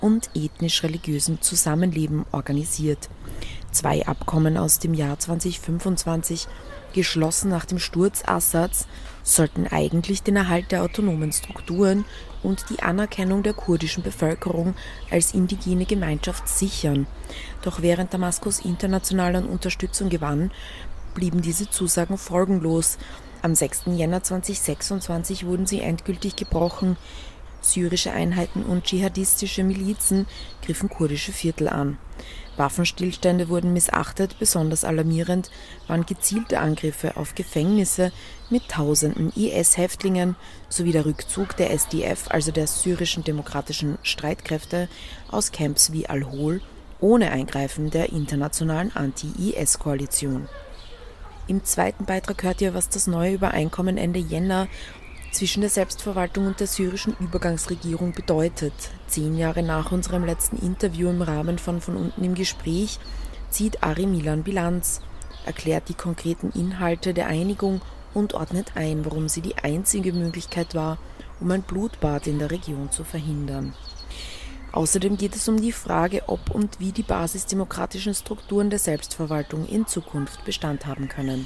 und ethnisch-religiösem Zusammenleben organisiert. 2 Abkommen aus dem Jahr 2025, geschlossen nach dem Sturz Assads, sollten eigentlich den Erhalt der autonomen Strukturen und die Anerkennung der kurdischen Bevölkerung als indigene Gemeinschaft sichern. Doch während Damaskus international an Unterstützung gewann, blieben diese Zusagen folgenlos. Am 6. Jänner 2026 wurden sie endgültig gebrochen. Syrische Einheiten und dschihadistische Milizen griffen kurdische Viertel an. Waffenstillstände wurden missachtet, besonders alarmierend waren gezielte Angriffe auf Gefängnisse mit tausenden IS-Häftlingen sowie der Rückzug der SDF, also der syrischen demokratischen Streitkräfte, aus Camps wie Al-Hol ohne Eingreifen der internationalen Anti-IS-Koalition. Im zweiten Beitrag hört ihr, was das neue Übereinkommen Ende Jänner zwischen der Selbstverwaltung und der syrischen Übergangsregierung bedeutet. 10 Jahre nach unserem letzten Interview im Rahmen von unten im Gespräch zieht Ari Milan Bilanz, erklärt die konkreten Inhalte der Einigung und ordnet ein, warum sie die einzige Möglichkeit war, um ein Blutbad in der Region zu verhindern. Außerdem geht es um die Frage, ob und wie die basisdemokratischen Strukturen der Selbstverwaltung in Zukunft Bestand haben können.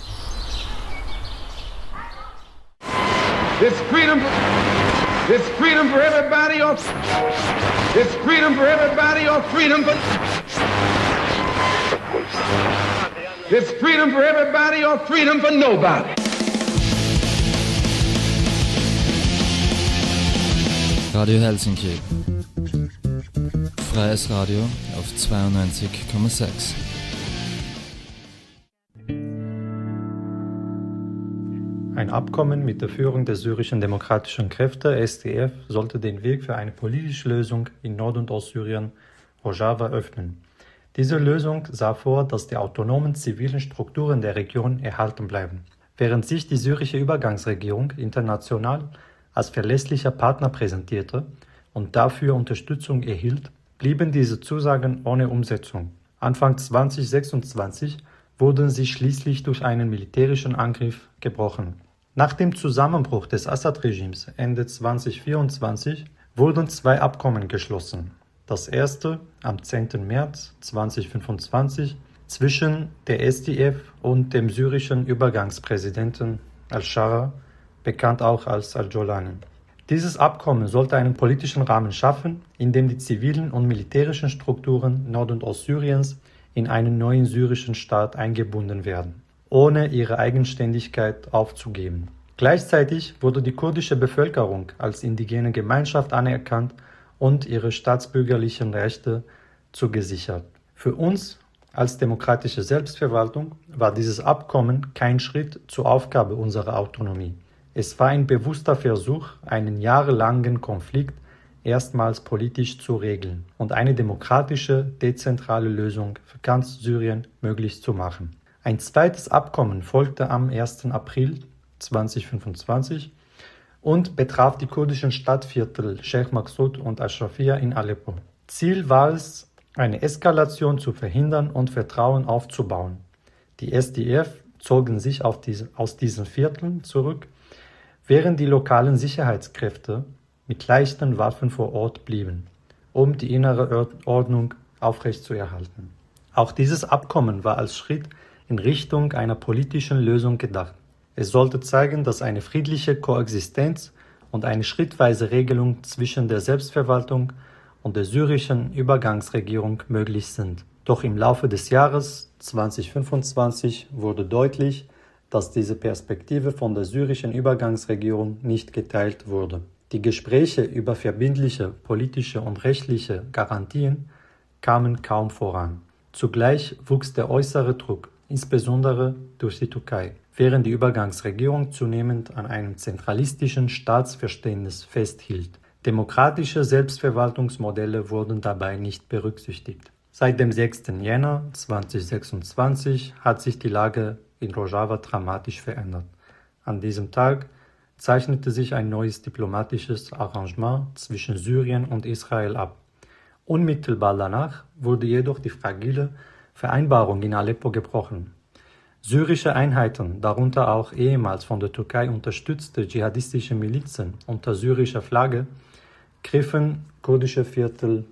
It's freedom for everybody or it's freedom for everybody or freedom for it's freedom for everybody or freedom for nobody. Radio Helsinki. Freies Radio auf 92,6. Ein Abkommen mit der Führung der syrischen demokratischen Kräfte, SDF, sollte den Weg für eine politische Lösung in Nord- und Ostsyrien, Rojava, öffnen. Diese Lösung sah vor, dass die autonomen zivilen Strukturen der Region erhalten bleiben. Während sich die syrische Übergangsregierung international als verlässlicher Partner präsentierte und dafür Unterstützung erhielt, blieben diese Zusagen ohne Umsetzung. Anfang 2026 wurden sie schließlich durch einen militärischen Angriff gebrochen. Nach dem Zusammenbruch des Assad-Regimes Ende 2024 wurden 2 Abkommen geschlossen. Das erste am 10. März 2025 zwischen der SDF und dem syrischen Übergangspräsidenten Al-Shara, bekannt auch als Al-Jolani. Dieses Abkommen sollte einen politischen Rahmen schaffen, in dem die zivilen und militärischen Strukturen Nord- und Ostsyriens in einen neuen syrischen Staat eingebunden werden, ohne ihre Eigenständigkeit aufzugeben. Gleichzeitig wurde die kurdische Bevölkerung als indigene Gemeinschaft anerkannt und ihre staatsbürgerlichen Rechte zugesichert. Für uns als demokratische Selbstverwaltung war dieses Abkommen kein Schritt zur Aufgabe unserer Autonomie. Es war ein bewusster Versuch, einen jahrelangen Konflikt erstmals politisch zu regeln und eine demokratische, dezentrale Lösung für ganz Syrien möglich zu machen. Ein zweites Abkommen folgte am 1. April 2025 und betraf die kurdischen Stadtviertel Sheikh Maksud und Ashrafia in Aleppo. Ziel war es, eine Eskalation zu verhindern und Vertrauen aufzubauen. Die SDF zogen sich aus diesen Vierteln zurück, während die lokalen Sicherheitskräfte mit leichten Waffen vor Ort blieben, um die innere Ordnung aufrechtzuerhalten. Auch dieses Abkommen war als Schritt in Richtung einer politischen Lösung gedacht. Es sollte zeigen, dass eine friedliche Koexistenz und eine schrittweise Regelung zwischen der Selbstverwaltung und der syrischen Übergangsregierung möglich sind. Doch im Laufe des Jahres 2025 wurde deutlich, dass diese Perspektive von der syrischen Übergangsregierung nicht geteilt wurde. Die Gespräche über verbindliche politische und rechtliche Garantien kamen kaum voran. Zugleich wuchs der äußere Druck, insbesondere durch die Türkei, während die Übergangsregierung zunehmend an einem zentralistischen Staatsverständnis festhielt. Demokratische Selbstverwaltungsmodelle wurden dabei nicht berücksichtigt. Seit dem 6. Jänner 2026 hat sich die Lage in Rojava dramatisch verändert. An diesem Tag zeichnete sich ein neues diplomatisches Arrangement zwischen Syrien und Israel ab. Unmittelbar danach wurde jedoch die fragile Vereinbarung in Aleppo gebrochen. Syrische Einheiten, darunter auch ehemals von der Türkei unterstützte dschihadistische Milizen unter syrischer Flagge, griffen kurdische Viertel